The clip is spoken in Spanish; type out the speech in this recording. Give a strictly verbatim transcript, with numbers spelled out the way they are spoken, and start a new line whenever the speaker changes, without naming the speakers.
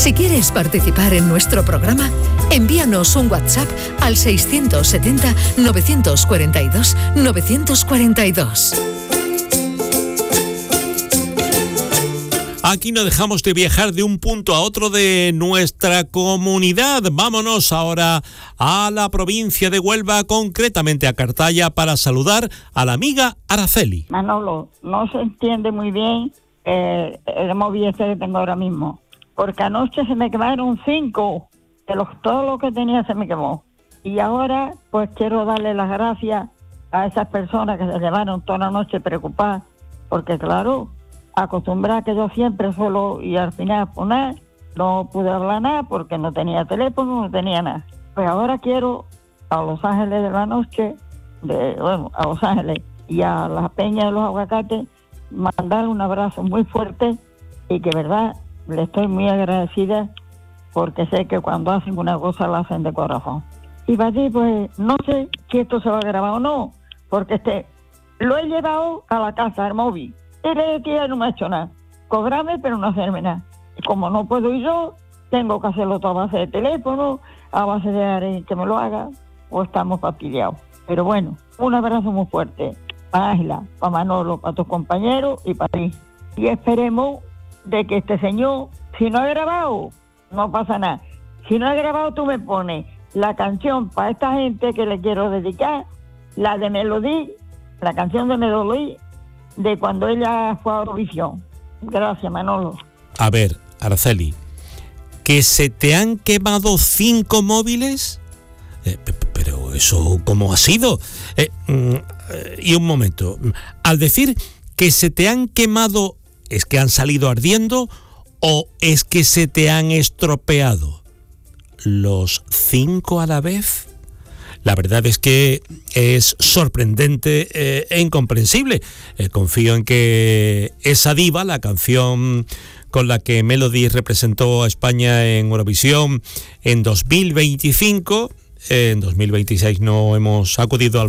Si quieres participar en nuestro programa, envíanos un WhatsApp al seiscientos setenta, novecientos cuarenta y dos, novecientos cuarenta y dos.
Aquí no dejamos de viajar de un punto a otro de nuestra comunidad. Vámonos ahora a la provincia de Huelva, concretamente a Cartaya, para saludar a la amiga Araceli.
Manolo, no se entiende muy bien eh, el móvil este que tengo ahora mismo, porque anoche se me quemaron cinco, de los, todo lo que tenía se me quemó. Y ahora pues quiero darle las gracias a esas personas que se llevaron toda la noche preocupadas, porque claro, acostumbrada que yo siempre solo y al final pues nada, no pude hablar nada porque no tenía teléfono, no tenía nada. Pues ahora quiero a Los Ángeles de la Noche, de, bueno, a Los Ángeles y a la Peña de los Aguacates, mandar un abrazo muy fuerte y que verdad le estoy muy agradecida porque sé que cuando hacen una cosa la hacen de corazón. Y para ti pues no sé si esto se va a grabar o no, porque este lo he llevado a la casa, al móvil. Y le dije que ya no me ha hecho nada. Cobrarme, pero no hacerme nada. Y como no puedo ir yo, tengo que hacerlo todo a base de teléfono, a base de alguien que me lo haga, o estamos fastidiados. Pero bueno, un abrazo muy fuerte para Ángela, para Manolo, para tus compañeros y para ti. Y esperemos de que este señor, si no ha grabado, no pasa nada. Si no ha grabado, tú me pones la canción para esta gente que le quiero dedicar, la de Melodía, la canción de Melodía, de cuando ella fue a Eurovisión. Gracias, Manolo.
A ver, Araceli, ¿que se te han quemado cinco móviles? Eh, pero eso, ¿cómo ha sido? Eh, mm, y un momento, al decir que se te han quemado, ¿es que han salido ardiendo o es que se te han estropeado? ¿Los cinco a la vez? La verdad es que es sorprendente eh, e incomprensible. Eh, confío en que esa diva, la canción con la que Melody representó a España en Eurovisión en dos mil veinticinco, eh, en dos mil veintiséis no hemos acudido al